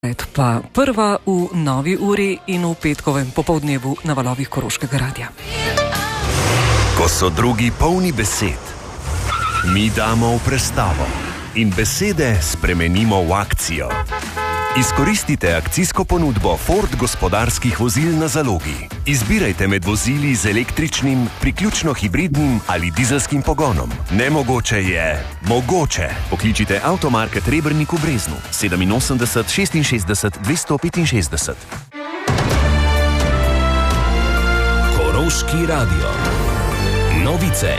Pa prva v novi uri in v petkovem popoldnevu na valovih Koroškega radia. Ko so drugi polni besed, mi damo v prestavo in besede spremenimo v akcijo. Izkoristite akcijsko ponudbo Ford gospodarskih vozil na zalogi. Izbirajte med vozili z električnim, priključno hibridnim ali dizelskim pogonom. Nemogoče je mogoče. Pokličite Avtomarket Rebernik v Breznu 87 66 265. Koroški radio. Novice.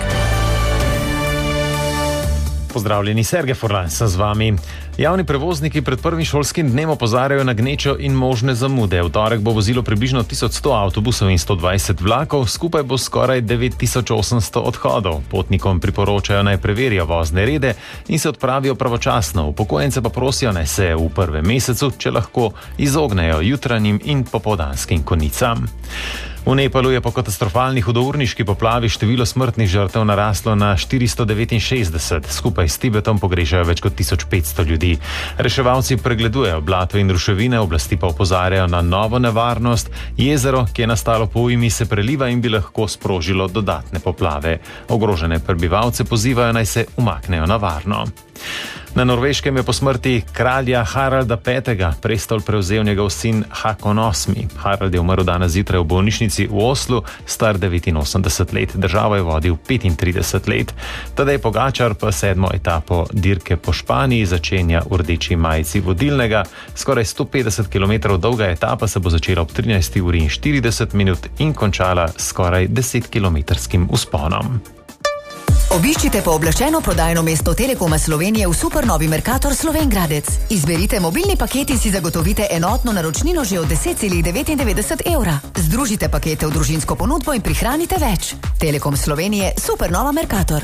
Pozdravljeni, Sergej Furlan sem z vami. Javni prevozniki pred prvim šolskim dnem opozarjajo na gnečo in možne zamude. V torek bo vozilo približno 1100 avtobusov in 120 vlakov, skupaj bo skoraj 9800 odhodov. Potnikom priporočajo naj preverijo vozne rede in se odpravijo pravočasno. Upokojence pa prosijo naj se v prvem mesecu, če lahko, izognejo jutranjim in popoldanskim konicam. V Nepalu je po katastrofalni hudourniški poplavi število smrtnih žrtev naraslo na 469. Skupaj s Tibetom pogrešajo več kot 1500 ljudi. Reševalci pregledujejo blato in ruševine, oblasti pa opozarjajo na novo nevarnost. Jezero, ki je nastalo po ujmi, se preliva in bi lahko sprožilo dodatne poplave. Ogrožene prebivalce pozivajo naj se umaknejo na varno. Na Norveškem je po smrti kralja Haralda V. prestol prevzel njegov sin Hakon VIII. Harald je umrl danes zjutraj v bolnišnici v Oslu, star 89 let. Državo je vodil 35 let. Tadej Pogačar pa 7. etapo dirke po Španiji začenja v rdeči majici vodilnega. Skoraj 150 km dolga etapa se bo začela ob 13. uri in 40 minut in končala skoraj 10-kilometrskim vzponom. Obiščite pooblaščeno prodajno mesto Telekoma Slovenije v supernovi Mercator Slovenj Gradec. Izberite mobilni paket in si zagotovite enotno naročnino že od 10,99 evra. Združite pakete v družinsko ponudbo in prihranite več. Telekom Slovenije, supernova Mercator.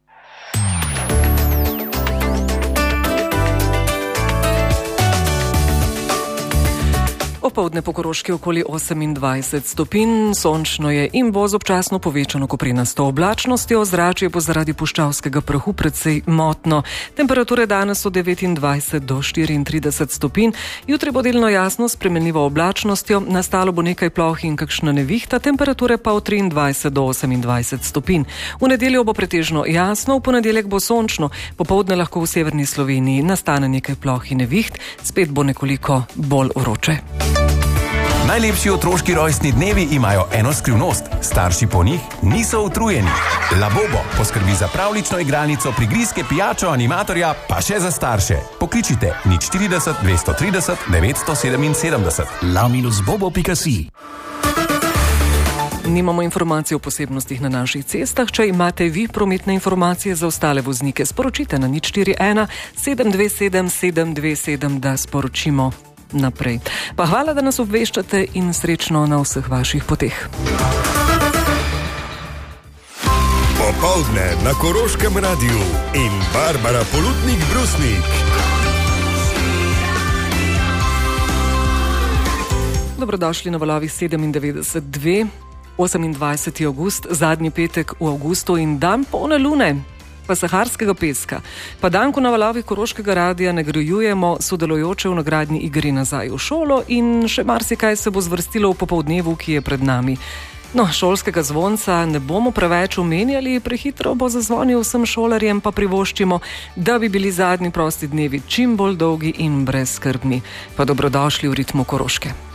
Opoldne po Koroški okoli 28 stopinj, sončno je in bo z občasno povečano koprenasto oblačnostjo, zračje bo zaradi puščavskega prahu precej motno. Temperature danes so 29 do 34 stopinj, jutri bo delno jasno s spremenljivo oblačnostjo, nastalo bo nekaj ploh in kakšna nevihta, temperature pa od 23 do 28 stopinj. V nedeljo bo pretežno jasno, v ponedeljek bo sončno, popoldne lahko v severni Sloveniji nastane nekaj ploh in neviht, spet bo nekoliko bolj vroče. Najlepši otroški rojstni dnevi imajo eno skrivnost. Starši po njih niso utrujeni. Labobo poskrbi za pravlično igralnico, prigrizke, pijačo, animatorja, pa še za starše. Pokličite 040 230 977. la-bobo.si. Nimamo informacij o posebnostih na naših cestah. Če imate vi prometne informacije za ostale voznike, sporočite na 041 727 727, da sporočimo naprej. Pa hvala, da nas obveščate in srečno na vseh vaših poteh. Popoldne na Koroškem radiju in Barbara Polutnik-Brusnik. Dobrodošli na valovih 97.2, 28. avgust, zadnji petek v avgustu in dan polne lune, pa saharskega peska. Pa dan, ko na valovih Koroškega radia nagrajujemo sodelujoče v nagradni igri Nazaj v šolo in še marsikaj se bo zvrstilo v popoldnevu, ki je pred nami. No, šolskega zvonca ne bomo preveč omenjali, prehitro bo zazvonil vsem šolarjem, pa privoščimo, da bi bili zadnji prosti dnevi čim bolj dolgi in brezskrbni. Pa dobrodošli v ritmu Koroške.